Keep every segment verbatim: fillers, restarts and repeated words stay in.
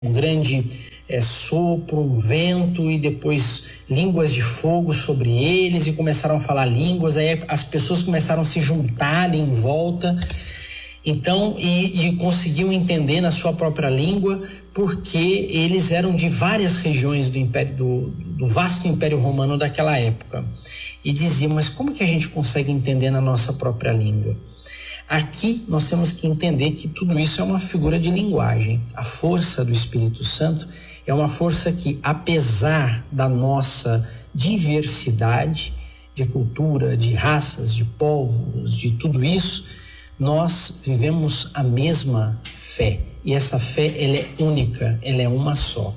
um grande é, sopro, um vento e depois línguas de fogo sobre eles e começaram a falar línguas, aí as pessoas começaram a se juntar em volta, então, e, e conseguiam entender na sua própria língua, porque eles eram de várias regiões do império, do, do vasto Império Romano daquela época, e diziam, mas como que a gente consegue entender na nossa própria língua? Aqui nós temos que entender que tudo isso é uma figura de linguagem. A força do Espírito Santo é uma força que, apesar da nossa diversidade de cultura, de raças, de povos, de tudo isso, nós vivemos a mesma fé. E essa fé, ela é única, ela é uma só.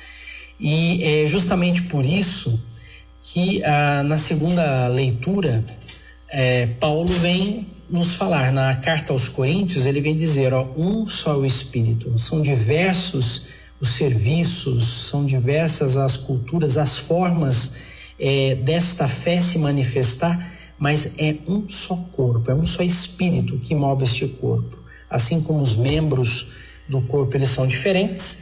E é justamente por isso que ah, na segunda leitura, eh, Paulo vem nos falar, na carta aos Coríntios, ele vem dizer, ó, um só o Espírito. São diversos os serviços, são diversas as culturas, as formas é, desta fé se manifestar, mas é um só corpo, é um só Espírito que move este corpo. Assim como os membros do corpo, eles são diferentes,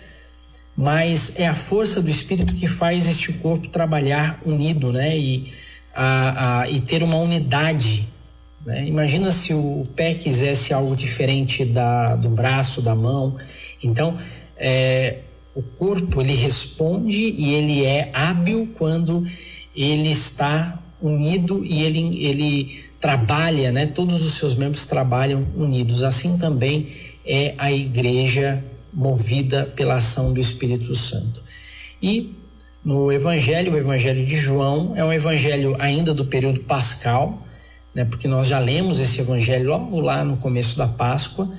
mas é a força do Espírito que faz este corpo trabalhar unido, né? E, a, a, e ter uma unidade. Né? Imagina se o pé quisesse algo diferente da, do braço, da mão. Então, é, o corpo, ele responde e ele é hábil quando ele está unido e ele, ele trabalha, né? Todos os seus membros trabalham unidos. Assim também é a igreja movida pela ação do Espírito Santo. E no Evangelho, o Evangelho de João, é um evangelho ainda do período pascal, né, porque nós já lemos esse evangelho logo lá no começo da Páscoa,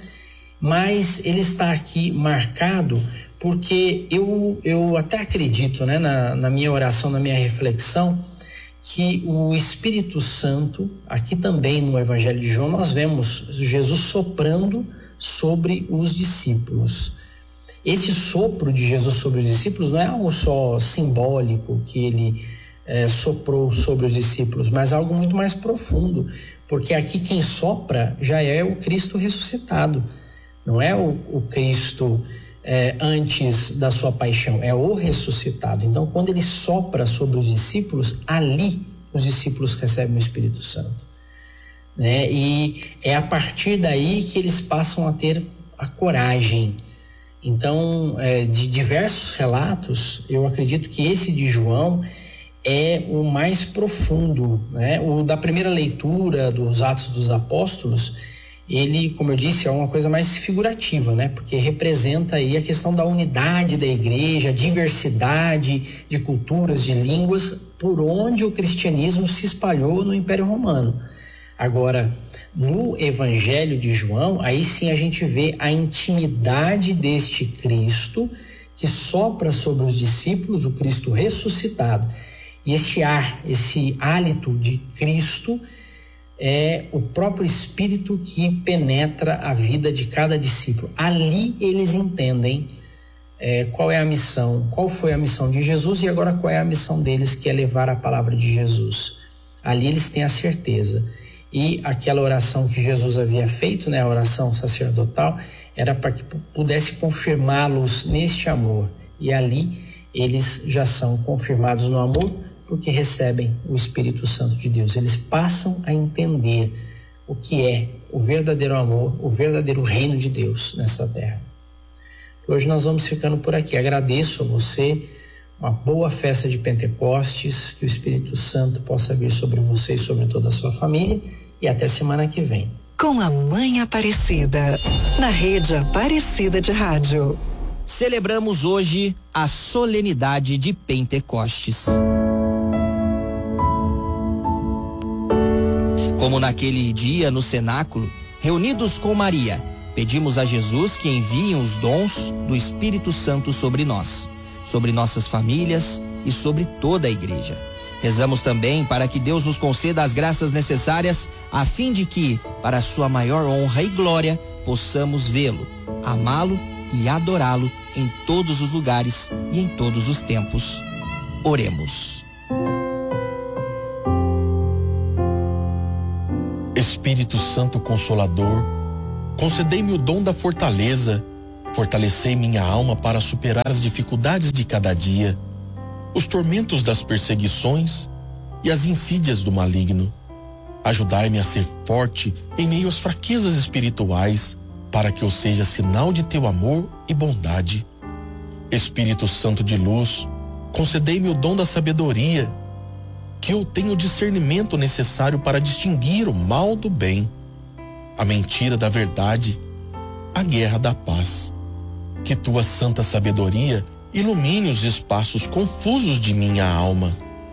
mas ele está aqui marcado porque eu, eu até acredito, né, na, na minha oração, na minha reflexão, que o Espírito Santo, aqui também no evangelho de João, nós vemos Jesus soprando sobre os discípulos. Esse sopro de Jesus sobre os discípulos não é algo só simbólico que ele É, soprou sobre os discípulos, mas algo muito mais profundo, porque aqui quem sopra já é o Cristo ressuscitado, não é o, o Cristo é, antes da sua paixão, é o ressuscitado. Então, quando ele sopra sobre os discípulos, ali os discípulos recebem o Espírito Santo, né? E é a partir daí que eles passam a ter a coragem. Então, é, de diversos relatos, eu acredito que esse de João é o mais profundo, né? O da primeira leitura dos Atos dos Apóstolos, ele, como eu disse, é uma coisa mais figurativa, né? Porque representa aí a questão da unidade da igreja, a diversidade de culturas, de línguas, por onde o cristianismo se espalhou no Império Romano. Agora, no Evangelho de João, aí sim a gente vê a intimidade deste Cristo que sopra sobre os discípulos, o Cristo ressuscitado. E este ar, esse hálito de Cristo é o próprio Espírito que penetra a vida de cada discípulo. Ali eles entendem é, qual é a missão, qual foi a missão de Jesus e agora qual é a missão deles, que é levar a palavra de Jesus. Ali eles têm a certeza. E aquela oração que Jesus havia feito, né, a oração sacerdotal, era para que pudesse confirmá-los neste amor. E ali eles já são confirmados no amor, porque recebem o Espírito Santo de Deus. Eles passam a entender o que é o verdadeiro amor, o verdadeiro reino de Deus nessa terra. Hoje nós vamos ficando por aqui. Agradeço a você, uma boa festa de Pentecostes, que o Espírito Santo possa vir sobre você e sobre toda a sua família, e até semana que vem. Com a Mãe Aparecida, na Rede Aparecida de Rádio. Celebramos hoje a solenidade de Pentecostes. Como naquele dia no cenáculo, reunidos com Maria, pedimos a Jesus que envie os dons do Espírito Santo sobre nós, sobre nossas famílias e sobre toda a igreja. Rezamos também para que Deus nos conceda as graças necessárias a fim de que, para a sua maior honra e glória, possamos vê-lo, amá-lo e adorá-lo em todos os lugares e em todos os tempos. Oremos. Espírito Santo Consolador, concedei-me o dom da fortaleza Fortalecei minha alma para superar as dificuldades de cada dia, os tormentos das perseguições e as insídias do maligno. Ajudai-me a ser forte em meio às fraquezas espirituais, para que eu seja sinal de teu amor e bondade. Espírito Santo de luz, concedei-me o dom da sabedoria, que eu tenha o discernimento necessário para distinguir o mal do bem, a mentira da verdade, a guerra da paz. Que tua santa sabedoria ilumine os espaços confusos de minha alma.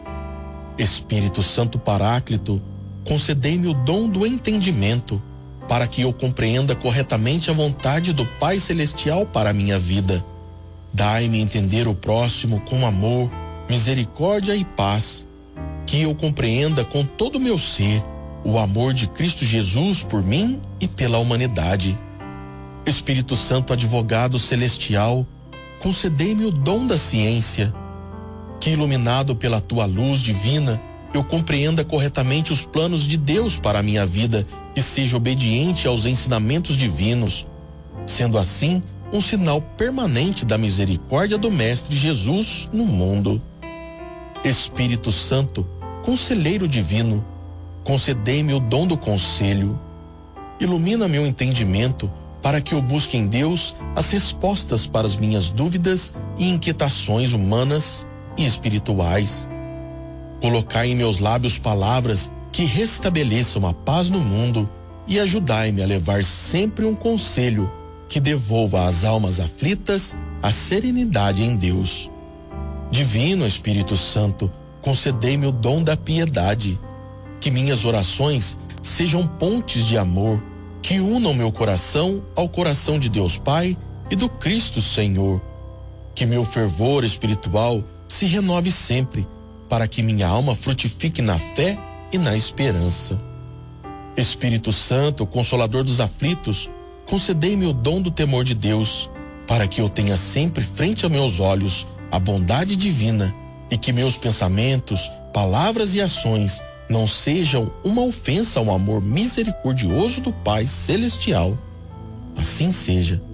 Espírito Santo Paráclito, concedei-me o dom do entendimento, para que eu compreenda corretamente a vontade do Pai Celestial para a minha vida. Dai-me entender o próximo com amor, misericórdia e paz, que eu compreenda com todo o meu ser o amor de Cristo Jesus por mim e pela humanidade. Espírito Santo Advogado Celestial, concedei-me o dom da ciência, que iluminado pela tua luz divina, eu compreenda corretamente os planos de Deus para a minha vida e seja obediente aos ensinamentos divinos, sendo assim um sinal permanente da misericórdia do Mestre Jesus no mundo. Espírito Santo, Conselheiro Divino, concedei-me o dom do conselho. Ilumina meu entendimento para que eu busque em Deus as respostas para as minhas dúvidas e inquietações humanas e espirituais. Colocai em meus lábios palavras que restabeleçam a paz no mundo e ajudai-me a levar sempre um conselho que devolva às almas aflitas a serenidade em Deus. Divino Espírito Santo, concedei-me o dom da piedade, que minhas orações sejam pontes de amor, que unam meu coração ao coração de Deus Pai e do Cristo Senhor. Que meu fervor espiritual se renove sempre, para que minha alma frutifique na fé e na esperança. Espírito Santo, Consolador dos aflitos, concedei-me o dom do temor de Deus, para que eu tenha sempre frente a meus olhos a bondade divina e que meus pensamentos, palavras e ações não sejam uma ofensa ao amor misericordioso do Pai Celestial. Assim seja.